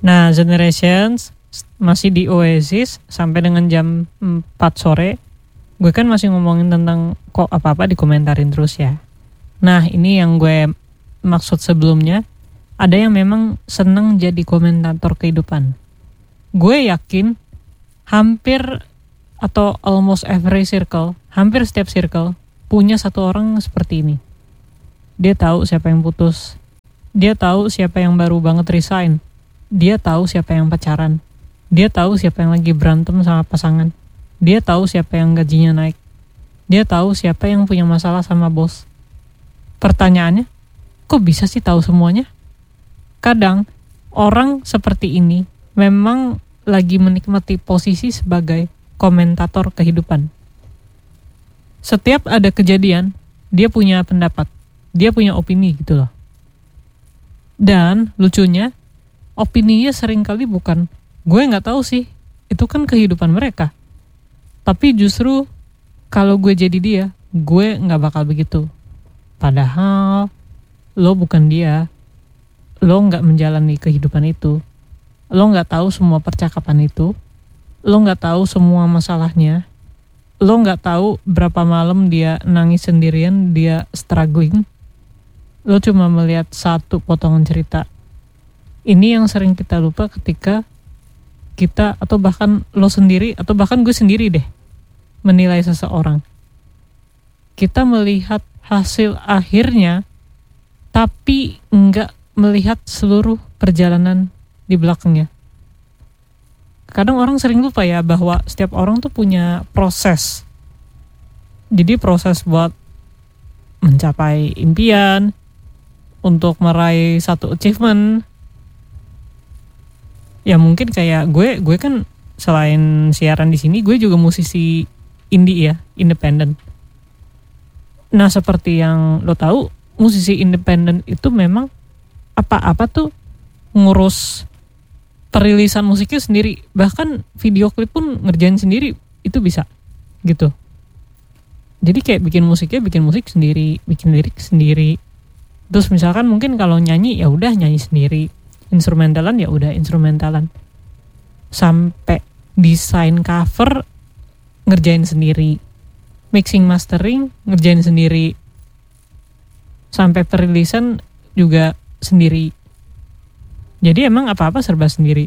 Nah, Generations masih di Oasis sampai dengan jam 4 sore. Gue kan masih ngomongin tentang kok apa-apa dikomentarin terus ya. Nah, ini yang gue maksud sebelumnya. Ada yang memang senang jadi komentator kehidupan. Gue yakin hampir atau almost every circle, hampir setiap circle punya satu orang seperti ini. Dia tahu siapa yang putus. Dia tahu siapa yang baru banget resign. Dia tahu siapa yang pacaran. Dia tahu siapa yang lagi berantem sama pasangan. Dia tahu siapa yang gajinya naik. Dia tahu siapa yang punya masalah sama bos. Pertanyaannya, kok bisa sih tahu semuanya? Kadang orang seperti ini memang lagi menikmati posisi sebagai komentator kehidupan. Setiap ada kejadian, dia punya pendapat, dia punya opini gitu loh. Dan lucunya, opininya seringkali bukan, gue gak tahu sih, itu kan kehidupan mereka. Tapi justru kalau gue jadi dia, gue gak bakal begitu. Padahal lo bukan dia. Lo gak menjalani kehidupan itu. Lo gak tahu semua percakapan itu. Lo gak tahu semua masalahnya. Lo gak tahu berapa malam dia nangis sendirian, dia struggling. Lo cuma melihat satu potongan cerita. Ini yang sering kita lupa ketika kita, atau bahkan lo sendiri, atau bahkan gue sendiri deh, menilai seseorang. Kita melihat hasil akhirnya, tapi enggak melihat seluruh perjalanan di belakangnya. Kadang orang sering lupa ya bahwa setiap orang tuh punya proses. Jadi proses buat mencapai impian, untuk meraih satu achievement. Ya mungkin kayak gue kan selain siaran di sini, gue juga musisi indie ya, independen. Nah, seperti yang lo tahu, musisi independen itu memang apa-apa tuh ngurus perilisan musiknya sendiri. Bahkan video klip pun ngerjain sendiri, itu bisa gitu. Jadi kayak bikin musik sendiri, bikin lirik sendiri. Terus misalkan mungkin kalau nyanyi ya udah nyanyi sendiri, instrumentalan ya udah instrumentalan. Sampai desain cover ngerjain sendiri, mixing mastering ngerjain sendiri, sampai perilisan juga sendiri. Jadi emang apa-apa serba sendiri.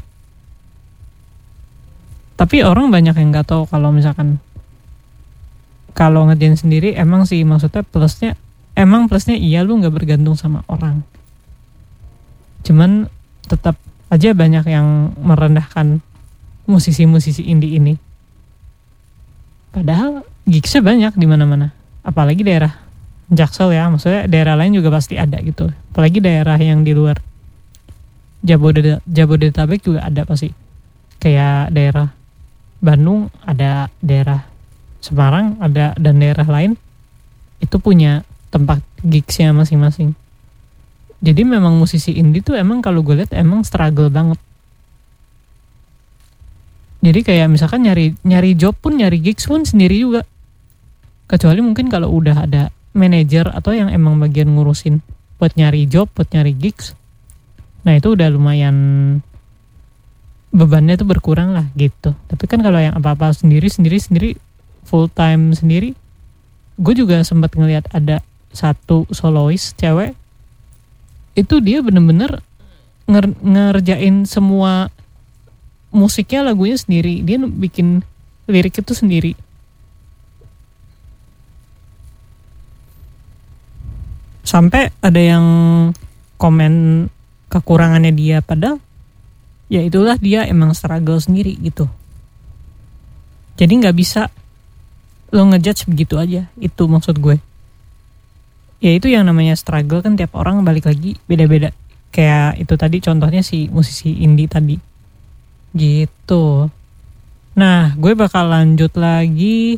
Tapi orang banyak yang gak tahu kalau misalkan kalau ngerjain sendiri emang sih maksudnya plusnya iya lu gak bergantung sama orang. Cuman tetap aja banyak yang merendahkan musisi-musisi indie ini. Padahal gigsnya banyak di mana-mana. Apalagi daerah Jaksel ya, maksudnya daerah lain juga pasti ada gitu. Apalagi daerah yang di luar Jabodetabek juga ada pasti. Kayak daerah Bandung ada, daerah Semarang ada, dan daerah lain itu punya tempat gigsnya masing-masing. Jadi memang musisi indie tuh emang kalau gue lihat emang struggle banget. Jadi kayak misalkan nyari job pun, nyari gigs pun sendiri juga. Kecuali mungkin kalau udah ada manajer atau yang emang bagian ngurusin buat nyari job, buat nyari gigs. Nah itu udah lumayan bebannya tuh berkurang lah gitu. Tapi kan kalau yang apa-apa sendiri full time sendiri, gue juga sempat ngelihat ada satu solois cewek. Itu dia bener-bener ngerjain semua musiknya, lagunya sendiri. Dia bikin lirik itu sendiri. Sampai ada yang komen kekurangannya dia, padahal ya itulah dia emang struggle sendiri gitu. Jadi gak bisa lo ngejudge begitu aja. Itu maksud gue. Ya itu yang namanya struggle kan, tiap orang balik lagi beda-beda. Kayak itu tadi contohnya si musisi indie tadi gitu. Nah gue bakal lanjut lagi.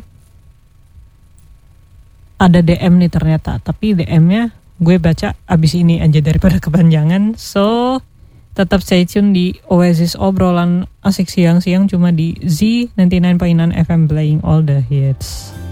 Ada DM nih ternyata, tapi DM-nya gue baca abis ini aja daripada kepanjangan. So tetap stay tune di Oasis, obrolan asik siang-siang cuma di Z 99.9 FM, playing all the hits.